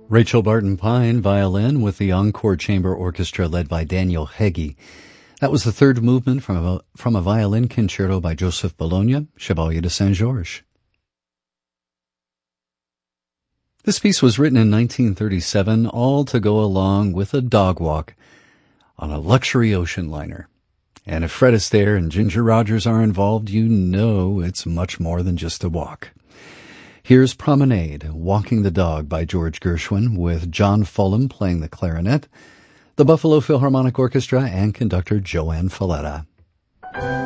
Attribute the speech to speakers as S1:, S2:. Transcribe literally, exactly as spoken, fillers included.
S1: Rachel Barton Pine, violin, with the Encore Chamber Orchestra led by Daniel Heggie. That was the third movement from a, from a violin concerto by Joseph Bologna, Chevalier de Saint-Georges. This piece was written in nineteen thirty-seven, all to go along with a dog walk on a luxury ocean liner. And if Fred Astaire and Ginger Rogers are involved, you know it's much more than just a walk. Here's Promenade, Walking the Dog by George Gershwin, with John Fulham playing the clarinet, the Buffalo Philharmonic Orchestra, and conductor Joanne Falletta.